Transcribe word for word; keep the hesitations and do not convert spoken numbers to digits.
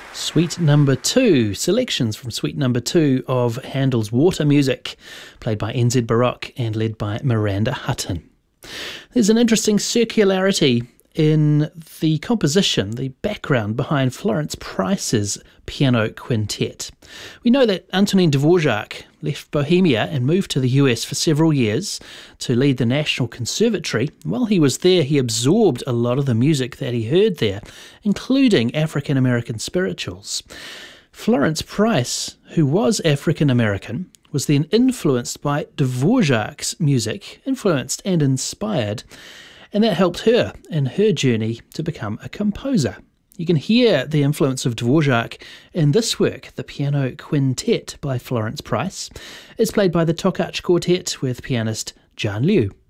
Suite number two, selections from suite number two of Handel's Water Music, played by N Z Baroque and led by Miranda Hutton. There's an interesting circularity in the composition, the background behind Florence Price's piano quintet. We know that Antonin Dvorak left Bohemia and moved to the U S for several years to lead the National Conservatory. While he was there, he absorbed a lot of the music that he heard there, including African American spirituals. Florence Price, who was African American, was then influenced by Dvorak's music, influenced and inspired, and that helped her in her journey to become a composer. You can hear the influence of Dvorak in this work, the Piano Quintet by Florence Price. It's played by the Tokach Quartet with pianist John Liu.